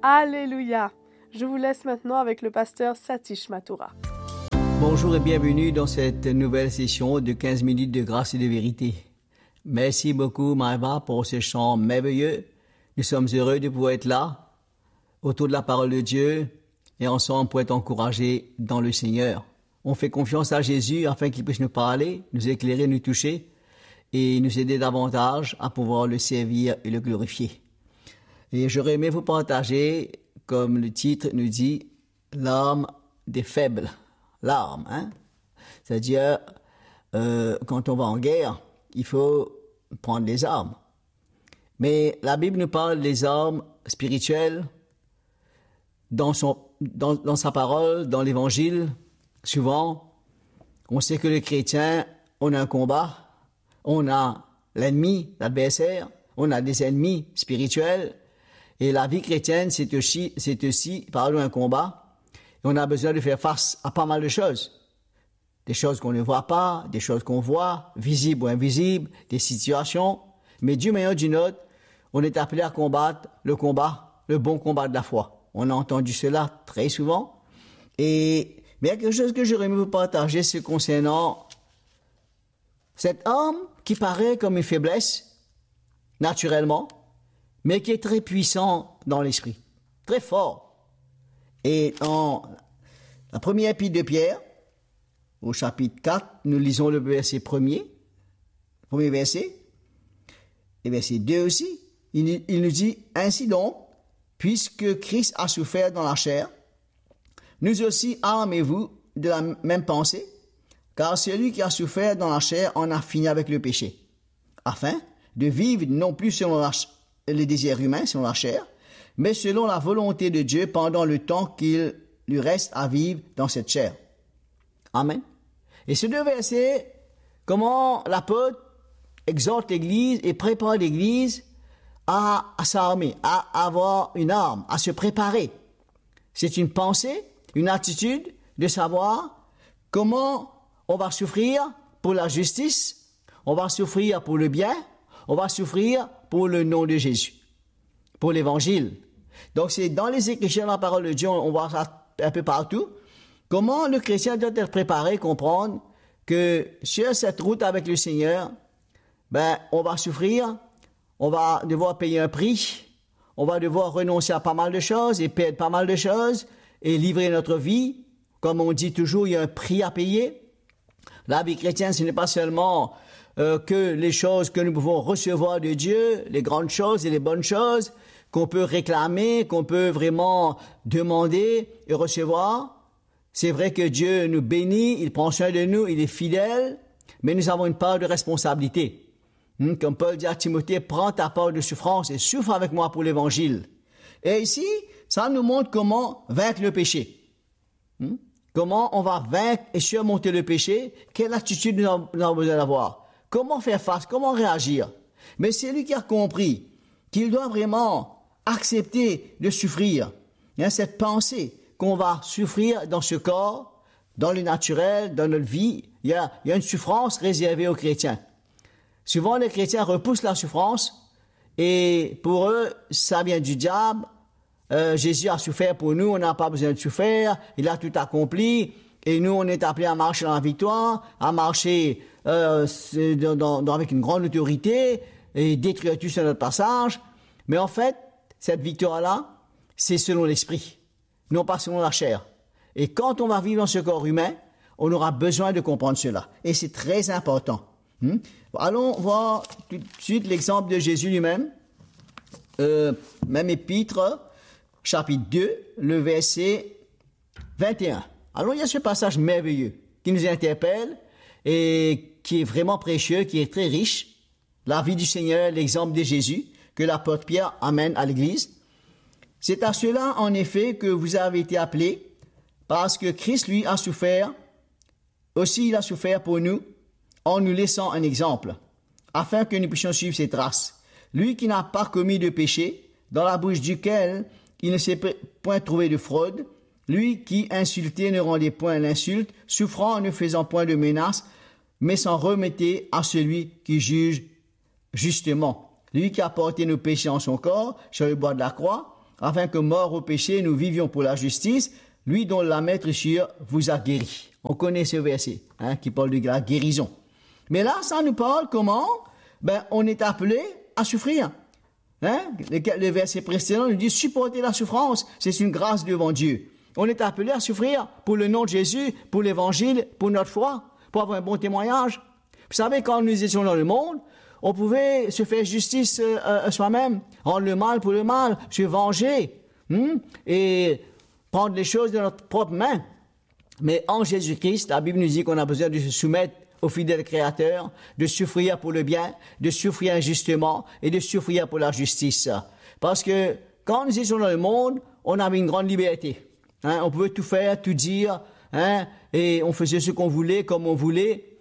Alléluia. Je vous laisse maintenant avec le pasteur Satish Mathura. Bonjour et bienvenue dans cette nouvelle session de 15 minutes de grâce et de vérité. Merci beaucoup Maëva pour ce chant merveilleux. Nous sommes heureux de pouvoir être là, autour de la parole de Dieu, et ensemble pour être encouragés dans le Seigneur. On fait confiance à Jésus afin qu'il puisse nous parler, nous éclairer, nous toucher, et nous aider davantage à pouvoir le servir et le glorifier. Et j'aurais aimé vous partager, comme le titre nous dit, l'arme des faibles. L'arme, hein? C'est-à-dire, quand on va en guerre, il faut prendre les armes. Mais la Bible nous parle des armes spirituelles dans sa parole, dans l'Évangile. Souvent, on sait que les chrétiens, on a un combat, on a l'ennemi, l'adversaire, on a des ennemis spirituels. Et la vie chrétienne, c'est aussi un combat. Et on a besoin de faire face à pas mal de choses. Des choses qu'on ne voit pas, des choses qu'on voit, visibles ou invisibles, des situations. Mais d'une manière ou d'une autre, on est appelé à combattre le bon combat de la foi. On a entendu cela très souvent. Mais il y a quelque chose que j'aurais aimé vous partager, c'est concernant cette arme qui paraît comme une faiblesse, naturellement, mais qui est très puissant dans l'esprit, très fort. Et dans la première épître de Pierre, au chapitre 4, nous lisons le premier verset, et verset 2 aussi. Il nous dit, « Ainsi donc, puisque Christ a souffert dans la chair, nous aussi armez-vous de la même pensée, car celui qui a souffert dans la chair en a fini avec le péché, afin de vivre non plus selon les désirs humains, selon la chair, mais selon la volonté de Dieu pendant le temps qu'il lui reste à vivre dans cette chair. » Amen. Et ces deux versets, comment l'apôtre exhorte l'Église et prépare l'Église à s'armer, à avoir une arme, à se préparer. C'est une pensée, une attitude de savoir comment on va souffrir pour la justice, on va souffrir pour le bien, on va souffrir pour le nom de Jésus, pour l'évangile. Donc c'est dans les Écritures, dans la parole de Dieu, on voit ça un peu partout. Comment le chrétien doit être préparé, comprendre que sur cette route avec le Seigneur, on va souffrir, on va devoir payer un prix, on va devoir renoncer à pas mal de choses et perdre pas mal de choses et livrer notre vie. Comme on dit toujours, il y a un prix à payer. La vie chrétienne, ce n'est pas seulement que les choses que nous pouvons recevoir de Dieu, les grandes choses et les bonnes choses qu'on peut réclamer, qu'on peut vraiment demander et recevoir. C'est vrai que Dieu nous bénit, il prend soin de nous, il est fidèle, mais nous avons une part de responsabilité. Comme Paul dit à Timothée, prends ta part de souffrance et souffre avec moi pour l'évangile. Et ici, ça nous montre comment vaincre le péché. Comment on va vaincre et surmonter le péché, quelle attitude nous avons besoin d'avoir, comment faire face, comment réagir. Mais c'est lui qui a compris qu'il doit vraiment accepter de souffrir. Il y a cette pensée qu'on va souffrir dans ce corps, dans le naturel, dans notre vie. Il y a une souffrance réservée aux chrétiens. Souvent, les chrétiens repoussent la souffrance et pour eux, ça vient du diable. Jésus a souffert pour nous, on n'a pas besoin de souffrir, il a tout accompli et nous, on est appelés à marcher dans la victoire, à marcher avec une grande autorité et détruire tout sur notre passage. Mais en fait, cette victoire-là, c'est selon l'esprit, non pas selon la chair. Et quand on va vivre dans ce corps humain, on aura besoin de comprendre cela. Et c'est très important. Allons voir tout de suite l'exemple de Jésus lui-même. Même épître, chapitre 2, le verset 21. Alors il y a ce passage merveilleux qui nous interpelle et qui est vraiment précieux, qui est très riche. La vie du Seigneur, l'exemple de Jésus que l'apôtre Pierre amène à l'Église. C'est à cela, en effet, que vous avez été appelés, parce que Christ, lui, a souffert. Aussi, il a souffert pour nous, en nous laissant un exemple, afin que nous puissions suivre ses traces. Lui qui n'a pas commis de péché, dans la bouche duquel il ne s'est point trouvé de fraude, lui qui, insulté, ne rendait point l'insulte, souffrant, ne faisant point de menace, mais s'en remettait à celui qui juge justement. Lui qui a porté nos péchés en son corps, sur le bois de la croix, afin que mort au péché, nous vivions pour la justice, lui dont la maîtrisure vous a guéri. On connaît ce verset qui parle de la guérison. Mais là, ça nous parle comment on est appelé à souffrir. Le verset précédent nous dit supporter la souffrance, c'est une grâce devant Dieu. On est appelé à souffrir pour le nom de Jésus, pour l'évangile, pour notre foi, pour avoir un bon témoignage. Vous savez, quand nous étions dans le monde, on pouvait se faire justice soi-même, rendre le mal pour le mal, se venger et prendre les choses de notre propre main. Mais en Jésus-Christ, la Bible nous dit qu'on a besoin de se soumettre au fidèle Créateur, de souffrir pour le bien, de souffrir injustement et de souffrir pour la justice. Parce que quand nous étions dans le monde, on avait une grande liberté. On pouvait tout faire, tout dire, et on faisait ce qu'on voulait, comme on voulait.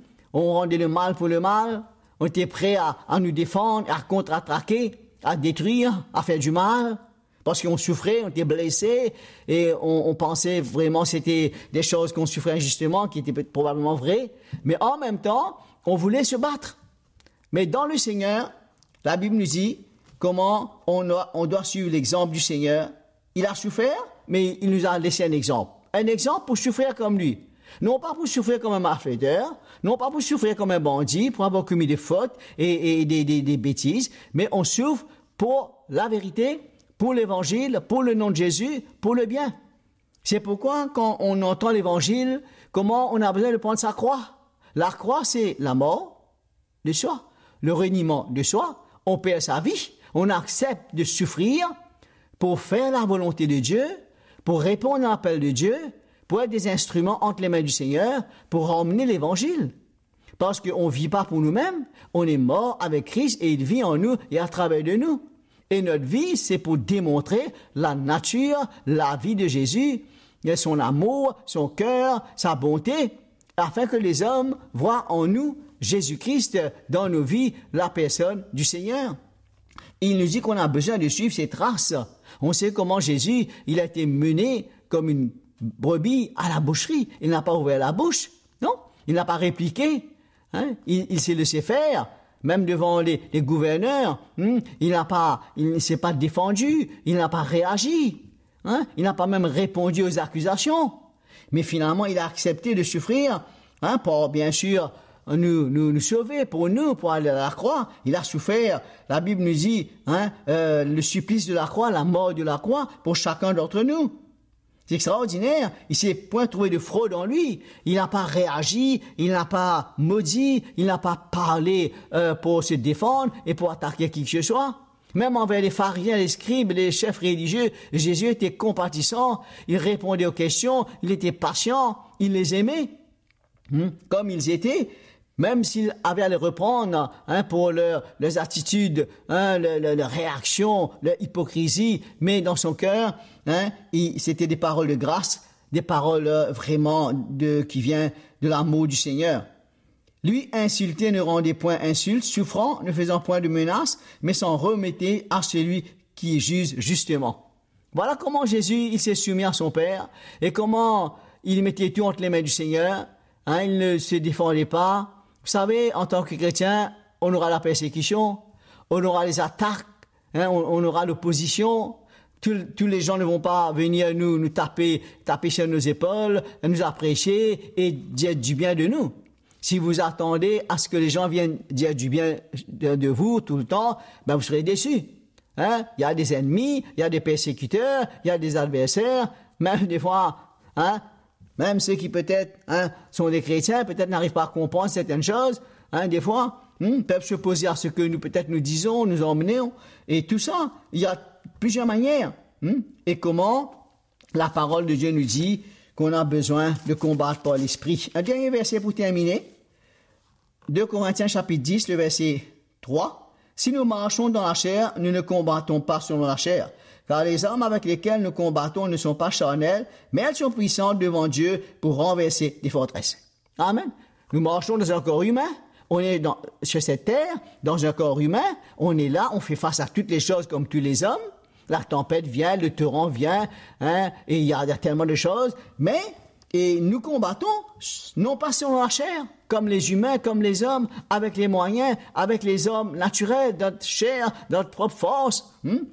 On rendait le mal pour le mal. On était prêt à nous défendre, à contre-attaquer, à détruire, à faire du mal. Parce qu'on souffrait, on était blessé, et on pensait vraiment que c'était des choses qu'on souffrait injustement, qui étaient probablement vraies. Mais en même temps, on voulait se battre. Mais dans le Seigneur, la Bible nous dit comment on doit suivre l'exemple du Seigneur. Il a souffert, mais il nous a laissé un exemple. Un exemple pour souffrir comme lui. Non pas pour souffrir comme un malfaiteur, non pas pour souffrir comme un bandit, pour avoir commis des fautes et des bêtises, mais on souffre pour la vérité, pour l'évangile, pour le nom de Jésus, pour le bien. C'est pourquoi quand on entend l'évangile, comment on a besoin de prendre sa croix. La croix, c'est la mort de soi, le reniement de soi. On perd sa vie, on accepte de souffrir pour faire la volonté de Dieu, pour répondre à l'appel de Dieu, pour être des instruments entre les mains du Seigneur, pour emmener l'évangile. Parce qu'on ne vit pas pour nous-mêmes, on est mort avec Christ et il vit en nous et à travers de nous. Et notre vie, c'est pour démontrer la nature, la vie de Jésus, son amour, son cœur, sa bonté, afin que les hommes voient en nous Jésus-Christ dans nos vies, la personne du Seigneur. Il nous dit qu'on a besoin de suivre ses traces. On sait comment Jésus, il a été mené comme une brebis à la boucherie. Il n'a pas ouvert la bouche, non? Il n'a pas répliqué. Il s'est laissé faire. Même devant les gouverneurs, il ne s'est pas défendu, il n'a pas réagi, il n'a pas même répondu aux accusations. Mais finalement, il a accepté de souffrir, pour bien sûr nous sauver, pour aller à la croix. Il a souffert. La Bible nous dit, le supplice de la croix, la mort de la croix, pour chacun d'entre nous. C'est extraordinaire. Il s'est point trouvé de fraude en lui. Il n'a pas réagi, il n'a pas maudit, il n'a pas parlé pour se défendre et pour attaquer qui que ce soit. Même envers les pharisiens, les scribes, les chefs religieux, Jésus était compatissant, il répondait aux questions, il était patient, il les aimait, comme ils étaient. Même s'il avait à les reprendre pour leurs attitudes, leur réaction, leur hypocrisie, mais dans son cœur, c'était des paroles de grâce, des paroles vraiment qui viennent de l'amour du Seigneur. Lui, insulté, ne rendait point insulte, souffrant, ne faisant point de menace, mais s'en remettait à celui qui juge justement. Voilà comment Jésus, il s'est soumis à son Père, et comment il mettait tout entre les mains du Seigneur. Il ne se défendait pas. Vous savez, en tant que chrétien, on aura la persécution, on aura les attaques, on aura l'opposition. Tous les gens ne vont pas venir nous taper sur nos épaules, nous apprécier et dire du bien de nous. Si vous attendez à ce que les gens viennent dire du bien de vous tout le temps, vous serez déçus. Il y a des ennemis, il y a des persécuteurs, il y a des adversaires, même des fois, même ceux qui peut-être sont des chrétiens, peut-être n'arrivent pas à comprendre certaines choses, des fois, peuvent s'opposer à ce que nous disons, nous emmenons, et tout ça, il y a plusieurs manières. Et comment la parole de Dieu nous dit qu'on a besoin de combattre par l'esprit. Un dernier verset pour terminer. 2 Corinthiens chapitre 10, le verset 3. Si nous marchons dans la chair, nous ne combattons pas selon la chair. Car les armes avec lesquelles nous combattons ne sont pas charnelles, mais elles sont puissantes devant Dieu pour renverser des forteresses. Amen. Nous marchons dans un corps humain. On est sur cette terre, dans un corps humain. On est là, on fait face à toutes les choses comme tous les hommes. La tempête vient, le torrent vient, et il y a tellement de choses. Et nous combattons, non pas selon la chair, comme les humains, comme les hommes, avec les moyens, avec les hommes naturels, notre chair, notre propre force.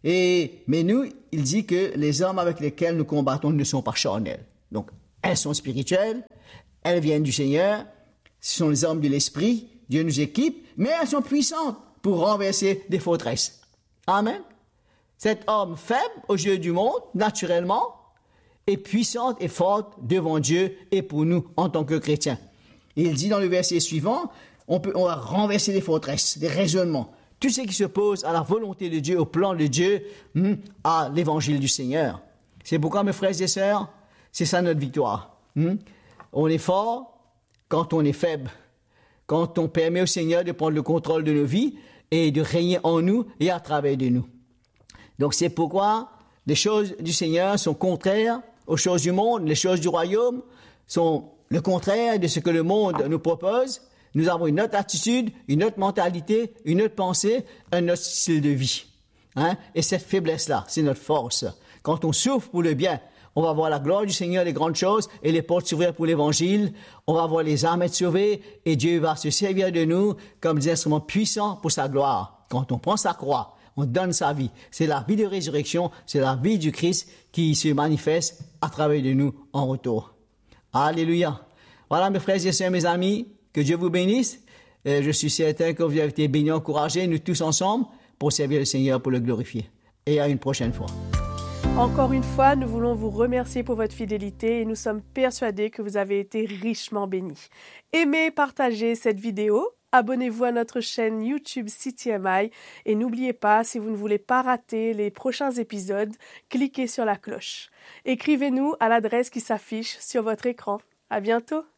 Mais nous, il dit que les armes avec lesquelles nous combattons ne sont pas charnelles. Donc, elles sont spirituelles, elles viennent du Seigneur, ce sont les armes de l'esprit, Dieu nous équipe, mais elles sont puissantes pour renverser des forteresses. Amen. Cette arme faible aux yeux du monde, naturellement, est puissante et forte devant Dieu et pour nous en tant que chrétiens. Et il dit dans le verset suivant, on va renverser des forteresses, des raisonnements, tout ce qui s'oppose à la volonté de Dieu, au plan de Dieu, à l'évangile du Seigneur. C'est pourquoi, mes frères et sœurs, c'est ça notre victoire. On est fort quand on est faible, quand on permet au Seigneur de prendre le contrôle de nos vies et de régner en nous et à travers de nous. Donc c'est pourquoi les choses du Seigneur sont contraires aux choses du monde, les choses du royaume sont le contraire de ce que le monde nous propose. Nous avons une autre attitude, une autre mentalité, une autre pensée, un autre style de vie. Et cette faiblesse-là, c'est notre force. Quand on souffre pour le bien, on va voir la gloire du Seigneur, les grandes choses, et les portes s'ouvrir pour l'Évangile. On va voir les âmes être sauvées, et Dieu va se servir de nous comme des instruments puissants pour sa gloire. Quand on prend sa croix, on donne sa vie. C'est la vie de résurrection, c'est la vie du Christ qui se manifeste à travers de nous en retour. Alléluia. Voilà, mes frères et sœurs, mes amis, que Dieu vous bénisse. Je suis certain que vous avez été bénis, encouragés, nous tous ensemble, pour servir le Seigneur, pour le glorifier. Et à une prochaine fois. Encore une fois, nous voulons vous remercier pour votre fidélité et nous sommes persuadés que vous avez été richement bénis. Aimez, partagez cette vidéo, abonnez-vous à notre chaîne YouTube CTMI et n'oubliez pas, si vous ne voulez pas rater les prochains épisodes, cliquez sur la cloche. Écrivez-nous à l'adresse qui s'affiche sur votre écran. À bientôt!